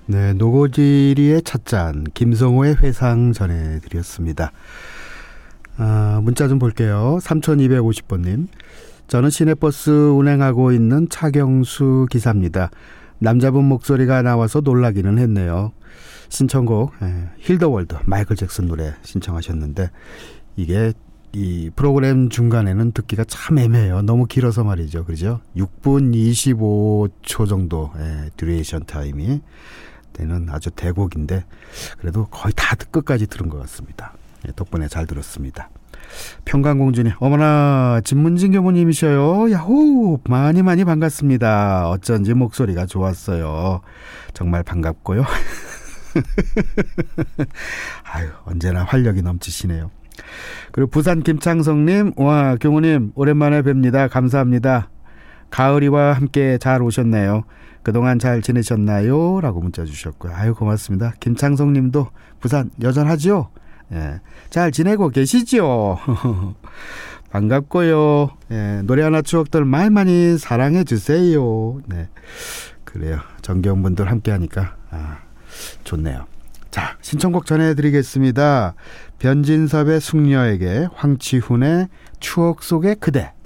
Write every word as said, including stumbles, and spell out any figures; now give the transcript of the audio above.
네, 노고지리의 찻잔, 김성호의 회상 전해드렸습니다. 아, 문자 좀 볼게요. 삼천이백오십 번님. 저는 시내버스 운행하고 있는 차경수 기사입니다. 남자분 목소리가 나와서 놀라기는 했네요. 신청곡 예, 힐더월드 마이클 잭슨 노래 신청하셨는데 이게 이 프로그램 중간에는 듣기가 참 애매해요. 너무 길어서 말이죠. 그렇죠? 육 분 이십오 초 정도 예, 듀레이션 타임이 되는 아주 대곡인데 그래도 거의 다 끝까지 들은 것 같습니다. 예, 덕분에 잘 들었습니다. 평강공주님, 어머나 진문진 교모님이셔요. 야호, 많이 많이 반갑습니다. 어쩐지 목소리가 좋았어요. 정말 반갑고요. 아유, 언제나 활력이 넘치시네요. 그리고 부산 김창성님, 와 교모님 오랜만에 뵙니다. 감사합니다. 가을이와 함께 잘 오셨네요. 그동안 잘 지내셨나요? 라고 문자 주셨고요. 아유, 고맙습니다. 김창성님도 부산 여전하죠? 예, 잘 지내고 계시죠? 반갑고요. 예, 노래 하나 추억들 많이 많이 사랑해 주세요. 네, 그래요. 정겨운분들 함께하니까 아, 좋네요. 자, 신청곡 전해드리겠습니다. 변진섭의 숙녀에게, 황치훈의 추억 속의 그대.